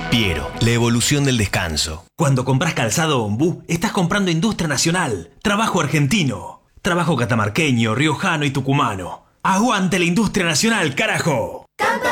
Piero, la evolución del descanso. Cuando compras calzado Ombú, estás comprando industria nacional, trabajo argentino, trabajo catamarqueño, riojano y tucumano. ¡Aguante la industria nacional, carajo!